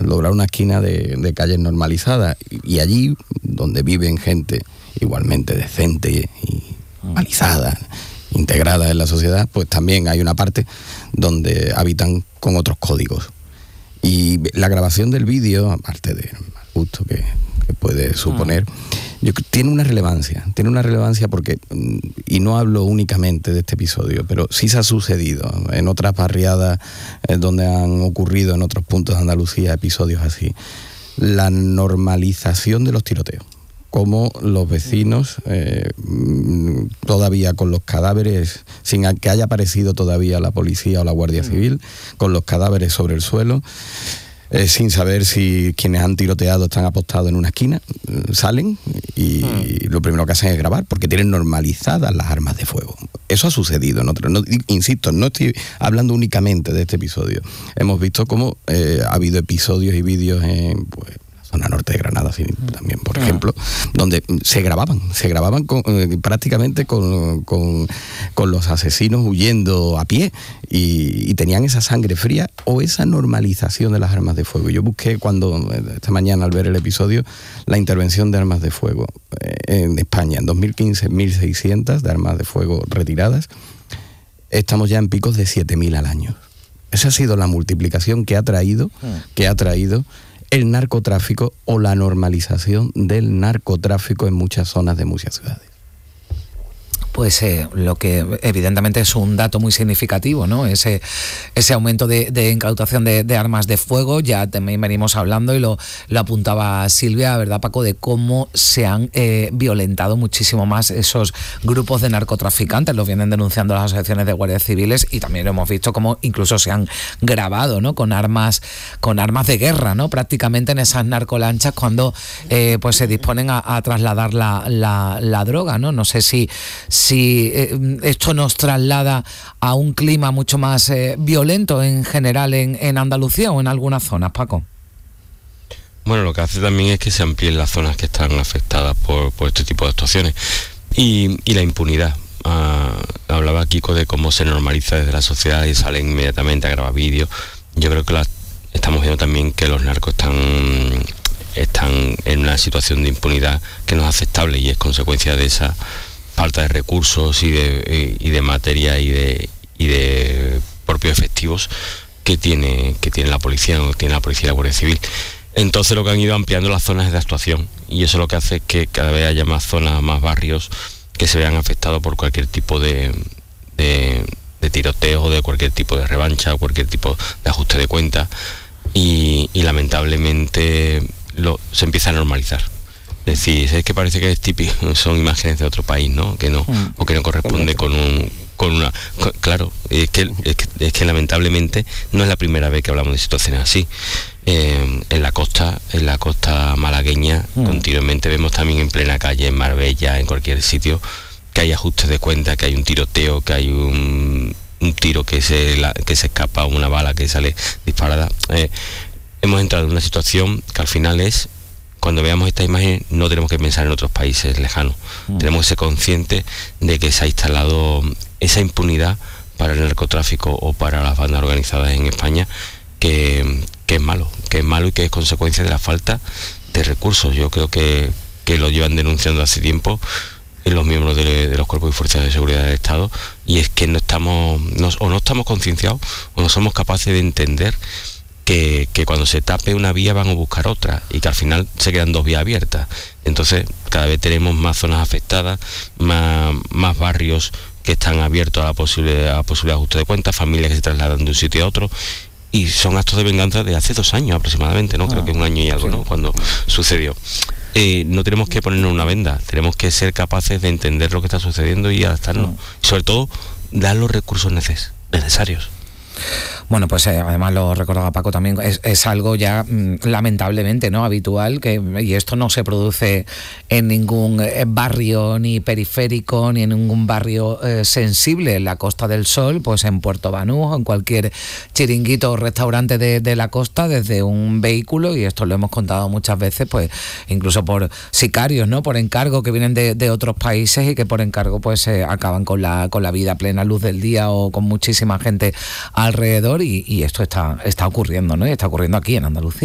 lograr una esquina de calles normalizadas. Y allí, donde viven gente igualmente decente y normalizada, integrada en la sociedad, pues también hay una parte donde habitan con otros códigos. Y la grabación del vídeo, aparte del gusto que puede suponer, tiene una relevancia porque, y no hablo únicamente de este episodio, pero sí se ha sucedido en otras barriadas donde han ocurrido en otros puntos de Andalucía episodios así. La normalización de los tiroteos. Como los vecinos, todavía con los cadáveres, sin que haya aparecido todavía la policía o la Guardia Civil, con los cadáveres sobre el suelo, sin saber si quienes han tiroteado están apostados en una esquina, salen y lo primero que hacen es grabar, porque tienen normalizadas las armas de fuego. Eso ha sucedido en otros. Insisto, no estoy hablando únicamente de este episodio. Hemos visto cómo ha habido episodios y vídeos en zona norte de Granada también, por ejemplo, donde se grababan prácticamente con los asesinos huyendo a pie y tenían esa sangre fría o esa normalización de las armas de fuego. Yo busqué esta mañana al ver el episodio la intervención de armas de fuego en España. En 2015, 1.600 de armas de fuego retiradas. Estamos ya en picos de 7.000 al año. Esa ha sido la multiplicación que ha traído el narcotráfico o la normalización del narcotráfico en muchas zonas de muchas ciudades. Pues lo que evidentemente es un dato muy significativo, ¿no? Ese aumento de incautación de armas de fuego. Ya también venimos hablando, y lo apuntaba Silvia, ¿verdad, Paco?, de cómo se han violentado muchísimo más esos grupos de narcotraficantes. Los vienen denunciando las asociaciones de guardias civiles, y también lo hemos visto cómo incluso se han grabado, ¿no?, con armas de guerra, ¿no?, prácticamente en esas narcolanchas cuando pues se disponen a trasladar la droga, ¿no? No sé si esto nos traslada a un clima mucho más violento en general en Andalucía o en algunas zonas, Paco. Bueno, lo que hace también es que se amplíen las zonas que están afectadas por este tipo de actuaciones y la impunidad. Hablaba Kiko de cómo se normaliza desde la sociedad y salen inmediatamente a grabar vídeos. Yo creo que estamos viendo también que los narcos están en una situación de impunidad que no es aceptable, y es consecuencia de esa falta de recursos y de materia y de propios efectivos que tiene la policía, o tiene la policía y la Guardia Civil. Entonces lo que han ido ampliando las zonas de actuación, y eso lo que hace es que cada vez haya más zonas, más barrios que se vean afectados por cualquier tipo de tiroteo, o de cualquier tipo de revancha, o cualquier tipo de ajuste de cuentas, y lamentablemente se empieza a normalizar. Es decir, es que parece que es típico, son imágenes de otro país, ¿no? Que no, o que no corresponde claro, es que lamentablemente no es la primera vez que hablamos de situaciones así. En la costa malagueña, continuamente vemos también en plena calle, en Marbella, en cualquier sitio, que hay ajustes de cuenta, que hay un tiroteo, que hay un tiro que se escapa, una bala que sale disparada. Hemos entrado en una situación que al final es, cuando veamos esta imagen, no tenemos que pensar en otros países lejanos. Tenemos que ser conscientes de que se ha instalado esa impunidad para el narcotráfico o para las bandas organizadas en España, que es malo y que es consecuencia de la falta de recursos. Yo creo que lo llevan denunciando hace tiempo los miembros de los cuerpos y fuerzas de seguridad del Estado, y es que no estamos concienciados, o no somos capaces de entender que cuando se tape una vía van a buscar otra, y que al final se quedan dos vías abiertas. Entonces cada vez tenemos más zonas afectadas, más barrios que están abiertos a la posible ajuste de cuentas, familias que se trasladan de un sitio a otro, y son actos de venganza de hace 2 años aproximadamente, ¿no? Creo que 1 año y algo, ¿no?, cuando sucedió. No tenemos que ponernos una venda, tenemos que ser capaces de entender lo que está sucediendo y adaptarnos, y sobre todo dar los recursos necesarios. Bueno, pues además lo recordaba Paco también, es algo ya lamentablemente no habitual, y esto no se produce en ningún barrio ni periférico ni en ningún barrio sensible. En la Costa del Sol, pues en Puerto Banús, en cualquier chiringuito o restaurante de la costa, desde un vehículo, y esto lo hemos contado muchas veces, pues incluso por sicarios, ¿no?, por encargo, que vienen de otros países y que por encargo pues acaban con la vida a plena luz del día o con muchísima gente alrededor, y esto está ocurriendo, ¿no? Y está ocurriendo aquí en Andalucía.